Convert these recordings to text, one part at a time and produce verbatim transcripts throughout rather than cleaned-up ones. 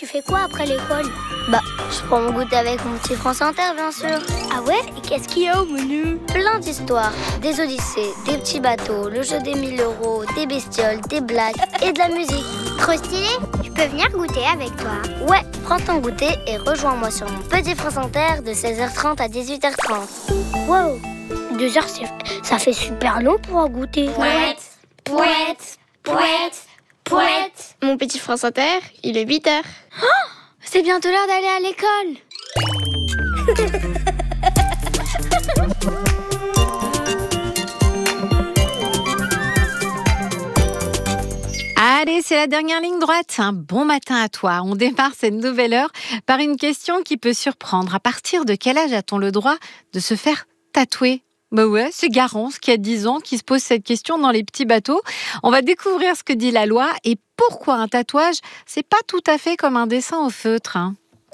fais quoi après l'école? Bah, je prends mon goûter avec mon petit France Inter, bien sûr. Ah ouais? Et qu'est-ce qu'il y a au menu? Plein d'histoires, des odyssées, des petits bateaux, le jeu des mille euros, des bestioles, des blagues et de la musique. Trop stylé! Je peux venir goûter avec toi? Ouais, prends ton goûter et rejoins-moi sur mon petit France Inter de seize heures trente à dix-huit heures trente. Wow! Deux heures, c'est... ça fait super long pour un goûter. Pouette, pouette, pouette, pouette. Mon petit France Inter, il est huit heures. Oh, c'est bientôt l'heure d'aller à l'école. Allez, c'est la dernière ligne droite. Un bon matin à toi. On démarre cette nouvelle heure par une question qui peut surprendre. À partir de quel âge a-t-on le droit de se faire tatouer? Bah ouais, c'est Garance qui a dix ans qui se pose cette question dans les petits bateaux. On va découvrir ce que dit la loi et pourquoi un tatouage, c'est pas tout à fait comme un dessin au feutre. Hein.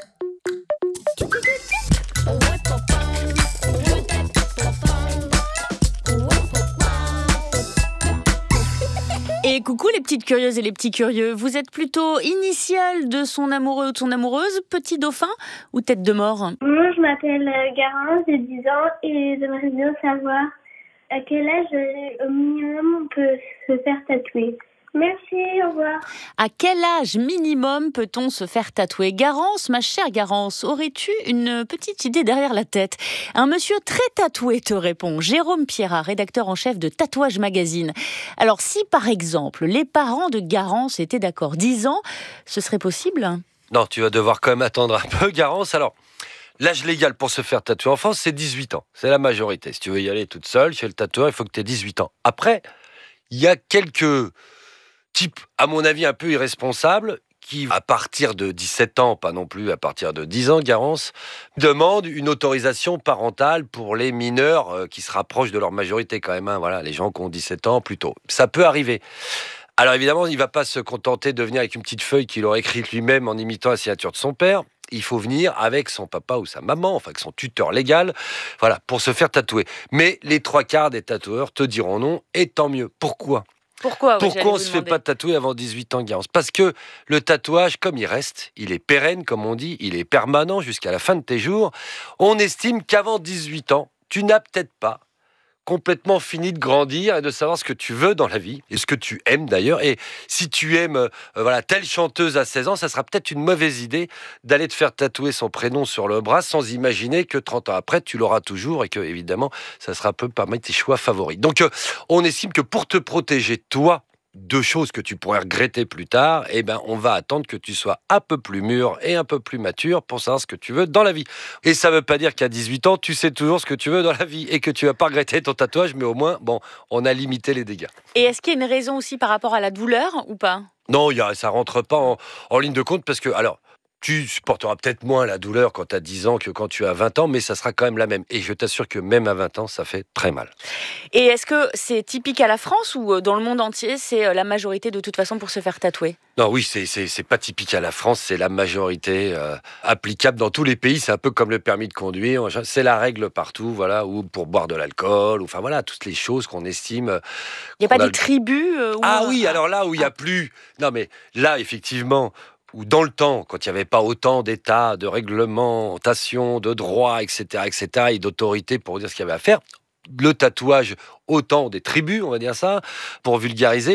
Et coucou les petites curieuses et les petits curieux, vous êtes plutôt initiale de son amoureux ou de son amoureuse, petit dauphin ou tête de mort? Moi je m'appelle Garance, j'ai dix ans et j'aimerais bien savoir à quel âge euh, au minimum on peut se faire tatouer. Merci, au revoir. À quel âge minimum peut-on se faire tatouer? Garance, ma chère Garance, aurais-tu une petite idée derrière la tête? Un monsieur très tatoué te répond, Jérôme Pierrat, rédacteur en chef de Tatouage Magazine. Alors si par exemple les parents de Garance étaient d'accord, dix ans, ce serait possible? Non, tu vas devoir quand même attendre un peu, Garance. Alors, l'âge légal pour se faire tatouer en France, c'est dix-huit ans. C'est la majorité. Si tu veux y aller toute seule chez le tatoueur, il faut que tu aies dix-huit ans. Après, il y a quelques type, à mon avis, un peu irresponsable, qui, à partir de dix-sept ans, pas non plus à partir de dix ans, Garance, demande une autorisation parentale pour les mineurs euh, qui se rapprochent de leur majorité quand même. Hein, voilà, les gens qui ont dix-sept ans, plutôt. Ça peut arriver. Alors évidemment, il ne va pas se contenter de venir avec une petite feuille qu'il aurait écrite lui-même en imitant la signature de son père. Il faut venir avec son papa ou sa maman, enfin avec son tuteur légal, voilà, pour se faire tatouer. Mais les trois quarts des tatoueurs te diront non, et tant mieux. Pourquoi ? Pourquoi, Pourquoi on ne se fait pas tatouer avant dix-huit ans, Garance? Parce que le tatouage, comme il reste, il est pérenne, comme on dit, il est permanent jusqu'à la fin de tes jours. On estime qu'avant dix-huit ans, tu n'as peut-être pas complètement fini de grandir et de savoir ce que tu veux dans la vie, et ce que tu aimes d'ailleurs. Et si tu aimes euh, voilà, telle chanteuse à seize ans, ça sera peut-être une mauvaise idée d'aller te faire tatouer son prénom sur le bras sans imaginer que trente ans après, tu l'auras toujours et que, évidemment, ça sera un peu parmi tes choix favoris. Donc, euh, on estime que pour te protéger, toi, deux choses que tu pourrais regretter plus tard, eh ben, on va attendre que tu sois un peu plus mûr et un peu plus mature pour savoir ce que tu veux dans la vie. Et ça ne veut pas dire qu'à dix-huit ans, tu sais toujours ce que tu veux dans la vie et que tu vas pas regretter ton tatouage, mais au moins, bon, on a limité les dégâts. Et est-ce qu'il y a une raison aussi par rapport à la douleur ou pas? Non, y a, ça rentre pas en, en ligne de compte parce que, alors, tu supporteras peut-être moins la douleur quand tu as dix ans que quand tu as vingt ans, mais ça sera quand même la même. Et je t'assure que même à vingt ans, ça fait très mal. Et est-ce que c'est typique à la France ou dans le monde entier, c'est la majorité de toute façon pour se faire tatouer? Non, oui, c'est, c'est, c'est pas typique à la France, c'est la majorité euh, applicable dans tous les pays. C'est un peu comme le permis de conduire, c'est la règle partout, voilà, ou pour boire de l'alcool, ou, enfin voilà, toutes les choses qu'on estime. Euh, il n'y a pas des le... tribus euh, où... Ah oui, alors là où il n'y a plus... Non mais là, effectivement... ou dans le temps, quand il n'y avait pas autant d'États, de réglementation, de droits, et cetera, et cetera, et d'autorités pour dire ce qu'il y avait à faire, le tatouage, autant des tribus, on va dire ça, pour vulgariser,